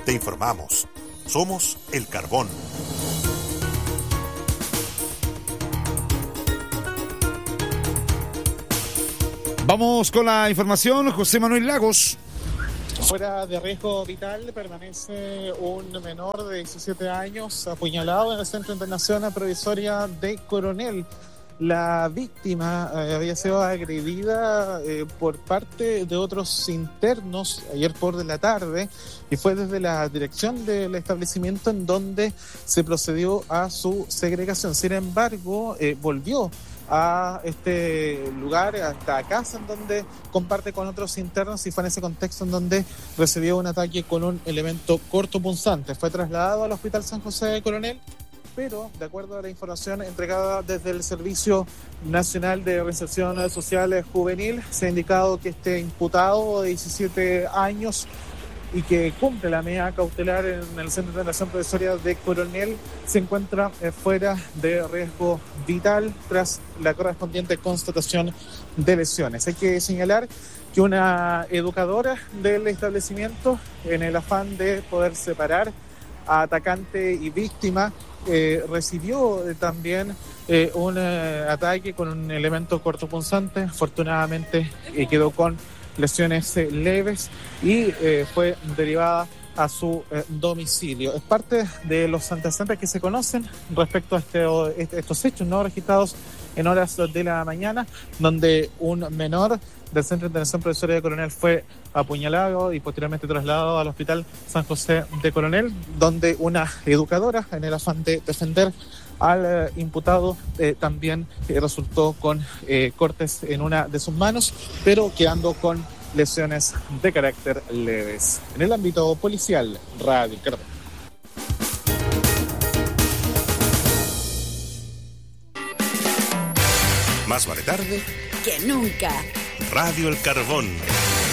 Te informamos. Somos El Carbón. Vamos con la información, José Manuel Lagos. Fuera de riesgo vital permanece un menor de 17 años apuñalado en el Centro de Internación Provisoria de Coronel. La víctima había sido agredida por parte de otros internos ayer por de la tarde y fue desde la dirección del establecimiento en donde se procedió a su segregación. Sin embargo, volvió a este lugar, a esta casa en donde comparte con otros internos y fue en ese contexto en donde recibió un ataque con un elemento cortopunzante. Fue trasladado al Hospital San José de Coronel, pero de acuerdo a la información entregada desde el Servicio Nacional de Reinserción Social Juvenil, se ha indicado que este imputado de 17 años y que cumple la medida cautelar en el Centro de Internación Provisoria de Coronel se encuentra fuera de riesgo vital tras la correspondiente constatación de lesiones. Hay que señalar que una educadora del establecimiento, en el afán de poder separar a atacante y víctima, recibió también un ataque con un elemento cortopunzante. Afortunadamente quedó con lesiones leves y fue derivada a su domicilio. Es parte de los antecedentes que se conocen respecto a estos hechos no registrados en horas de la mañana, donde un menor del Centro de Internación Provisoria de Coronel fue apuñalado y posteriormente trasladado al Hospital San José de Coronel, donde una educadora, en el afán de defender al imputado, también resultó con cortes en una de sus manos, pero quedando con lesiones de carácter leves. En el ámbito policial, Radio El Carbón. Más vale tarde que nunca. Radio El Carbón.